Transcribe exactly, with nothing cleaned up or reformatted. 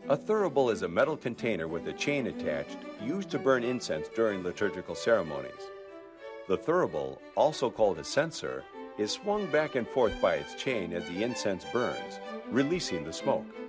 A thurible is a metal container with a chain attached used to burn incense during liturgical ceremonies. The thurible, also called a censer, is swung back and forth by its chain as the incense burns, releasing the smoke.